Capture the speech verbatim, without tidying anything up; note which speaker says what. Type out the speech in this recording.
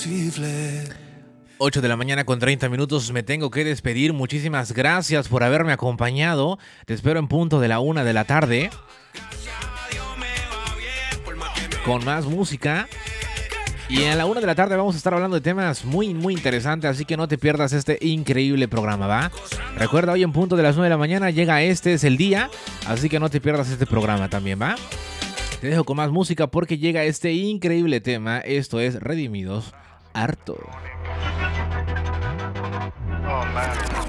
Speaker 1: ocho de la mañana con treinta minutos, me tengo que despedir. Muchísimas gracias por haberme acompañado. Te espero en punto de la una de la tarde con más música. Y a la una de la tarde vamos a estar hablando de temas muy, muy interesantes, así que no te pierdas este increíble programa, ¿va? Recuerda, hoy en punto de las nueve de la mañana llega Este es el Día, así que no te pierdas este programa también, ¿va? Te dejo con más música porque llega este increíble tema. Esto es Redimidos Harto.
Speaker 2: Oh, man.